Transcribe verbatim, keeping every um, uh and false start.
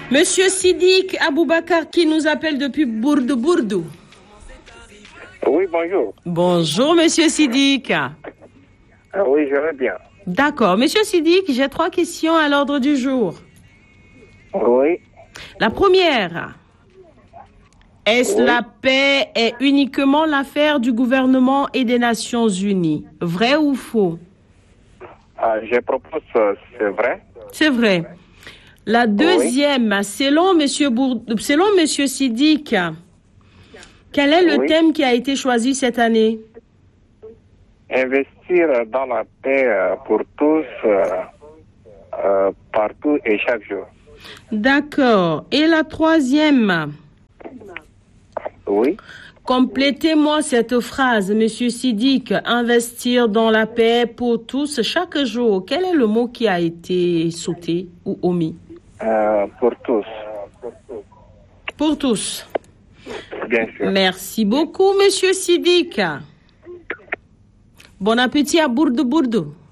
Monsieur Sidik Aboubakar qui nous appelle depuis Bourdou Bourdou. Oui, bonjour. Bonjour, Monsieur Sidik. Ah, oui, je vais bien. D'accord. Monsieur Sidik, j'ai trois questions à l'ordre du jour. Oui. La première, est-ce Oui. la paix est uniquement l'affaire du gouvernement et des Nations Unies? Vrai ou faux? Ah, je propose, euh, c'est vrai. C'est vrai. La deuxième, oui. selon Monsieur Bour... selon Monsieur Sidik, quel est le oui. thème qui a été choisi cette année? Investir dans la paix pour tous, euh, euh, partout et chaque jour. D'accord. Et la troisième? Oui. Complétez-moi cette phrase, Monsieur Sidik. Investir dans la paix pour tous chaque jour. Quel est le mot qui a été sauté ou omis? Euh, pour tous. Pour tous. Bien sûr. Merci beaucoup, Monsieur Sidik. Bon appétit à Bourdou Bourdou.